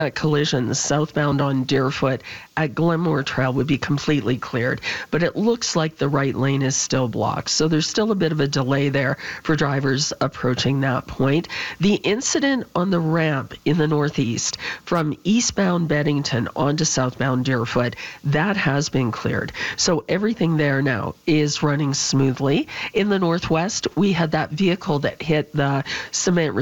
collision southbound on Deerfoot at Glenmore Trail would be completely cleared, but it looks like the right lane is still blocked. So there's still a bit of a delay there for drivers approaching that point. The incident on the ramp in the northeast from eastbound Beddington onto southbound Deerfoot, that has been cleared. So everything there now is running smoothly. In the northwest, we had that vehicle that hit the cement